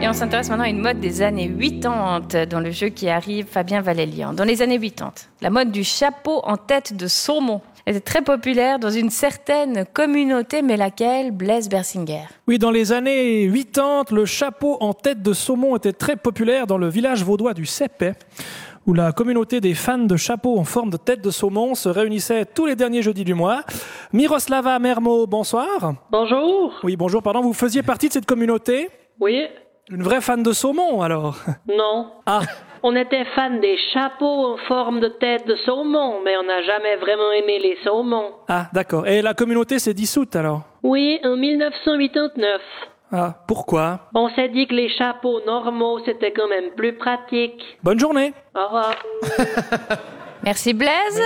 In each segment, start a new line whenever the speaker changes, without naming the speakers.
Et on s'intéresse maintenant à une mode des années 80 dans le jeu qui arrive, Fabien Valélian. Dans les années 80, la mode du chapeau en tête de saumon était très populaire dans une certaine communauté, mais laquelle? Blaise Bersinger.
Oui, dans les années 80, le chapeau en tête de saumon était très populaire dans le village vaudois du Sépet, où la communauté des fans de chapeaux en forme de tête de saumon se réunissait tous les derniers jeudis du mois. Miroslava Mermo, bonsoir.
Bonjour.
Oui, bonjour, pardon. Vous faisiez partie de cette communauté?
Oui.
Une vraie fan de saumon, alors?
Non.
Ah.
On était fan des chapeaux en forme de tête de saumon, mais on n'a jamais vraiment aimé les saumons.
Ah, d'accord. Et la communauté s'est dissoute, alors?
Oui, en 1989.
Ah, pourquoi?
On s'est dit que les chapeaux normaux, c'était quand même plus pratique.
Bonne journée.
Au revoir.
Merci Blaise.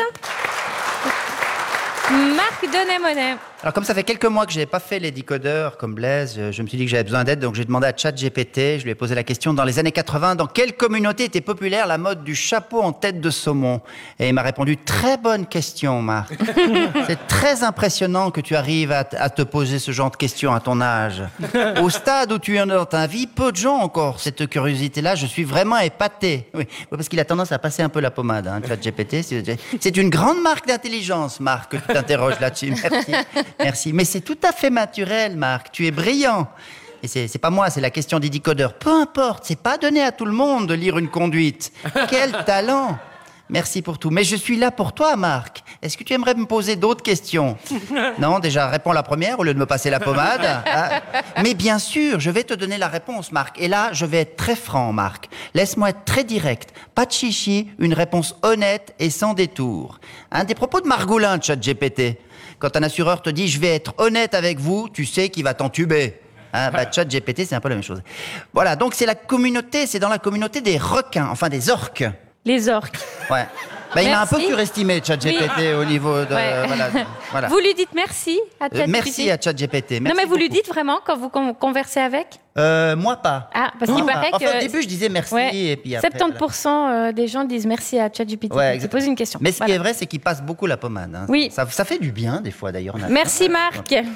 Marc Denet-Monet.
Alors comme ça fait quelques mois que je n'avais pas fait les décodeurs comme Blaise, je me suis dit que j'avais besoin d'aide, donc j'ai demandé à ChatGPT, je lui ai posé la question, dans les années 80, dans quelle communauté était populaire la mode du chapeau en tête de saumon? Et il m'a répondu, très bonne question Marc. C'est très impressionnant que tu arrives à te poser ce genre de questions à ton âge. Au stade où tu en es dans ta vie, peu de gens ont encore cette curiosité-là, je suis vraiment épaté. Oui, parce qu'il a tendance à passer un peu la pommade, hein, ChatGPT. C'est une grande marque d'intelligence, Marc, que tu t'interroges là-dessus. Merci. Merci, mais c'est tout à fait naturel, Marc. Tu es brillant. Et c'est pas moi, c'est la question des décodeurs. Peu importe, c'est pas donné à tout le monde de lire une conduite. Quel talent! Merci pour tout. Mais je suis là pour toi, Marc. Est-ce que tu aimerais me poser d'autres questions? Non, déjà, réponds la première au lieu de me passer la pommade. Ah. Mais bien sûr, je vais te donner la réponse, Marc. Et là, je vais être très franc, Marc. Laisse-moi être très direct. Pas de chichi, une réponse honnête et sans détour. Un des propos de Margoulin, ChatGPT. Quand un assureur te dit « je vais être honnête avec vous », tu sais qu'il va t'entuber. Hein, ChatGPT, c'est un peu la même chose. Voilà, donc c'est dans la communauté des requins, enfin des orques.
Les orques.
Ouais. Il m'a un peu surestimé, ChatGPT, oui. Au niveau de...
Ouais.
Voilà.
Vous lui dites merci à ChatGPT?
Merci à ChatGPT.
Non, mais vous lui dites vraiment quand vous conversez avec?
Moi, pas.
Ah, parce qu'il paraît que...
Enfin, au début, je disais merci, et puis après...
70% des gens disent merci à ChatGPT.
Ouais,
ils posent une question.
Mais ce qui est vrai, c'est qu'il passe beaucoup la pommade. Hein.
Oui.
Ça fait du bien, des fois, d'ailleurs.
Merci, Marc.
Merci.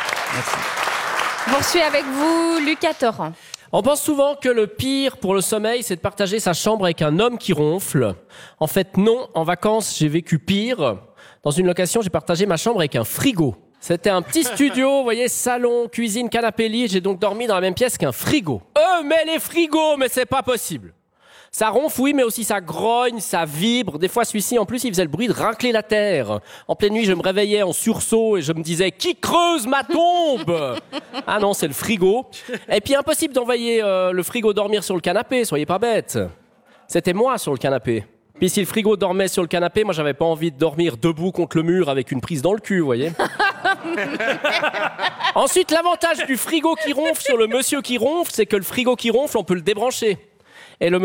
Je poursuis avec vous, Lucas Torrent.
On pense souvent que le pire pour le sommeil, c'est de partager sa chambre avec un homme qui ronfle. En fait, non. En vacances, j'ai vécu pire. Dans une location, j'ai partagé ma chambre avec un frigo. C'était un petit studio, vous voyez, salon, cuisine, canapé, lit. J'ai donc dormi dans la même pièce qu'un frigo. Mais les frigos, mais c'est pas possible. Ça ronfle, oui, mais aussi ça grogne, ça vibre. Des fois, celui-ci, en plus, il faisait le bruit de racler la terre. En pleine nuit, je me réveillais en sursaut et je me disais « Qui creuse ma tombe ?» Ah non, c'est le frigo. Et puis, impossible d'envoyer le frigo dormir sur le canapé, soyez pas bêtes. C'était moi sur le canapé. Puis si le frigo dormait sur le canapé, moi, j'avais pas envie de dormir debout contre le mur avec une prise dans le cul, vous voyez. Ensuite, l'avantage du frigo qui ronfle sur le monsieur qui ronfle, c'est que le frigo qui ronfle, on peut le débrancher. Et le